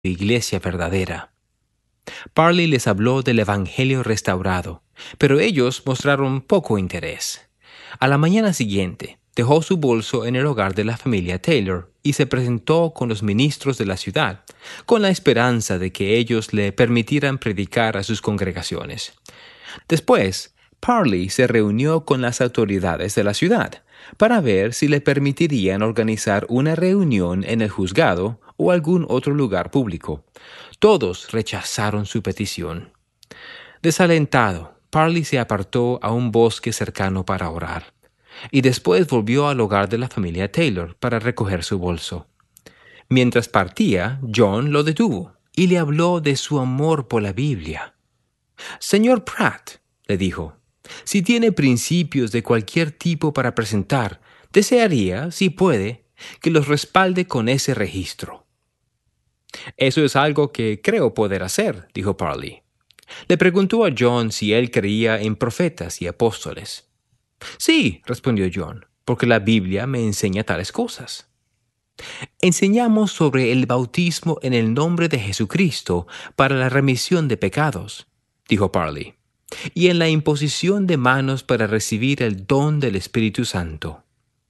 iglesia verdadera. Parley les habló del Evangelio restaurado, pero ellos mostraron poco interés. A la mañana siguiente, dejó su bolso en el hogar de la familia Taylor y se presentó con los ministros de la ciudad, con la esperanza de que ellos le permitieran predicar a sus congregaciones. Después, Parley se reunió con las autoridades de la ciudad para ver si le permitirían organizar una reunión en el juzgado o algún otro lugar público. Todos rechazaron su petición. Desalentado, Parley se apartó a un bosque cercano para orar, y después volvió al hogar de la familia Taylor para recoger su bolso. Mientras partía, John lo detuvo y le habló de su amor por la Biblia. «Señor Pratt», le dijo, «si tiene principios de cualquier tipo para presentar, desearía, si puede, que los respalde con ese registro». «Eso es algo que creo poder hacer», dijo Parley. Le preguntó a John si él creía en profetas y apóstoles. «Sí», respondió John, «porque la Biblia me enseña tales cosas». «Enseñamos sobre el bautismo en el nombre de Jesucristo para la remisión de pecados», dijo Parley, «y en la imposición de manos para recibir el don del Espíritu Santo».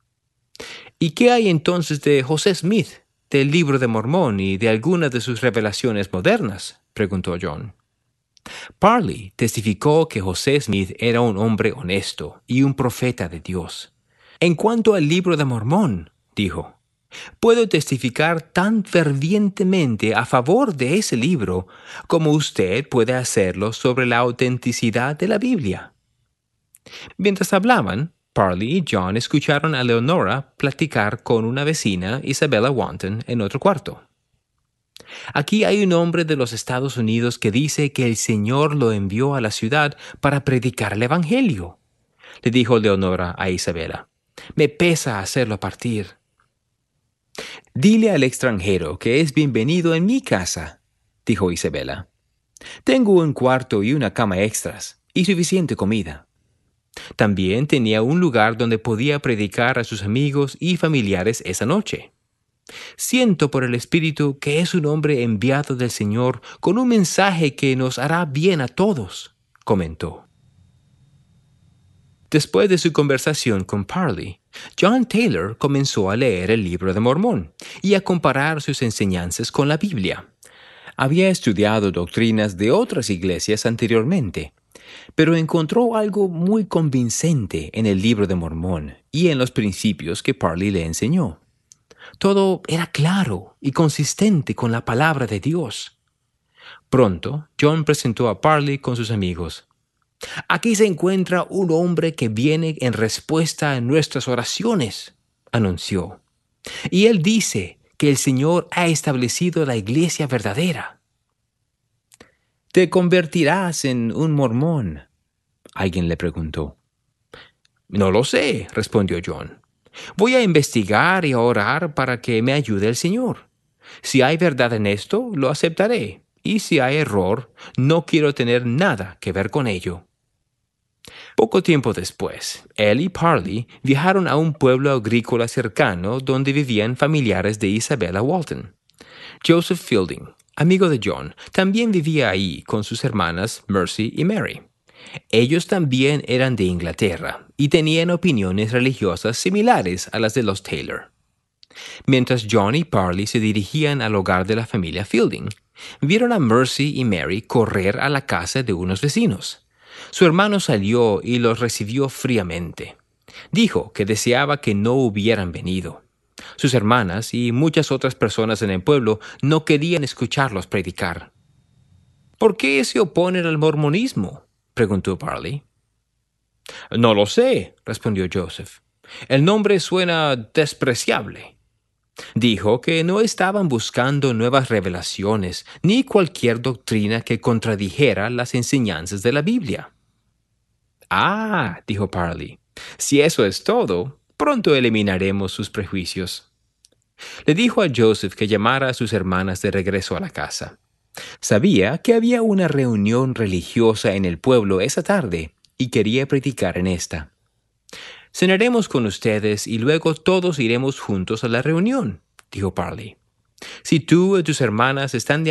«¿Y qué hay entonces de José Smith, del Libro de Mormón y de algunas de sus revelaciones modernas?», preguntó John. Parley testificó que José Smith era un hombre honesto y un profeta de Dios. «En cuanto al Libro de Mormón», dijo, «puedo testificar tan fervientemente a favor de ese libro como usted puede hacerlo sobre la autenticidad de la Biblia». Mientras hablaban, Parley y John escucharon a Leonora platicar con una vecina, Isabella Wanton, en otro cuarto. «Aquí hay un hombre de los Estados Unidos que dice que el Señor lo envió a la ciudad para predicar el Evangelio», le dijo Leonora a Isabella. «Me pesa hacerlo partir». «Dile al extranjero que es bienvenido en mi casa», dijo Isabella. «Tengo un cuarto y una cama extras, y suficiente comida». También tenía un lugar donde podía predicar a sus amigos y familiares esa noche. «Siento por el Espíritu que es un hombre enviado del Señor con un mensaje que nos hará bien a todos», comentó. Después de su conversación con Parley, John Taylor comenzó a leer el Libro de Mormón y a comparar sus enseñanzas con la Biblia. Había estudiado doctrinas de otras iglesias anteriormente, pero encontró algo muy convincente en el Libro de Mormón y en los principios que Parley le enseñó. Todo era claro y consistente con la palabra de Dios. Pronto, John presentó a Parley con sus amigos. «Aquí se encuentra un hombre que viene en respuesta a nuestras oraciones», anunció. «Y él dice que el Señor ha establecido la iglesia verdadera». «¿Te convertirás en un mormón?», alguien le preguntó. «No lo sé», respondió John. «Voy a investigar y a orar para que me ayude el Señor. Si hay verdad en esto, lo aceptaré, y si hay error, no quiero tener nada que ver con ello». Poco tiempo después, él y Parley viajaron a un pueblo agrícola cercano donde vivían familiares de Isabella Walton. Joseph Fielding, amigo de John, también vivía ahí con sus hermanas Mercy y Mary. Ellos también eran de Inglaterra y tenían opiniones religiosas similares a las de los Taylor. Mientras John y Parley se dirigían al hogar de la familia Fielding, vieron a Mercy y Mary correr a la casa de unos vecinos. Su hermano salió y los recibió fríamente. Dijo que deseaba que no hubieran venido. Sus hermanas y muchas otras personas en el pueblo no querían escucharlos predicar. «¿Por qué se oponen al mormonismo?», preguntó Parley. «No lo sé», respondió Joseph. «El nombre suena despreciable». Dijo que no estaban buscando nuevas revelaciones ni cualquier doctrina que contradijera las enseñanzas de la Biblia. «Ah», dijo Parley, «si eso es todo, pronto eliminaremos sus prejuicios». Le dijo a Joseph que llamara a sus hermanas de regreso a la casa. Sabía que había una reunión religiosa en el pueblo esa tarde y quería predicar en esta. «Cenaremos con ustedes y luego todos iremos juntos a la reunión», dijo Parley. Si tú o tus hermanas están de